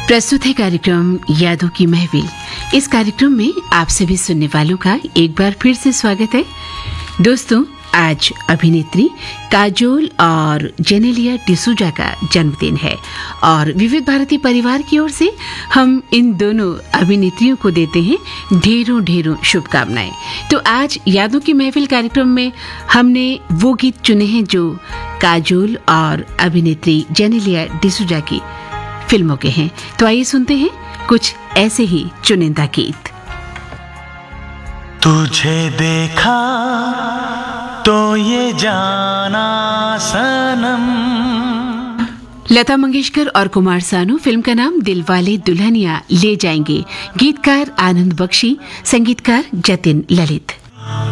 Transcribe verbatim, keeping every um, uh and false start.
प्रस्तुत है कार्यक्रम यादों की महफिल। इस कार्यक्रम में आप सभी सुनने वालों का एक बार फिर से स्वागत है। दोस्तों, आज अभिनेत्री काजोल और जेनेलिया डिसूजा का जन्मदिन है और विविध भारती परिवार की ओर से हम इन दोनों अभिनेत्रियों को देते हैं ढेरों ढेरों शुभकामनाएं। तो आज यादों की महफिल कार्यक्रम में हमने वो गीत चुने हैं जो काजोल और अभिनेत्री जेनेलिया डिसूजा की फिल्मों के हैं। तो आइए सुनते हैं कुछ ऐसे ही चुनिंदा गीत। तुझे देखा तो ये जाना सनम। लता मंगेशकर और कुमार सानू। फिल्म का नाम दिलवाले दुल्हनिया ले जाएंगे। गीतकार आनंद बख्शी, संगीतकार जतिन ललित।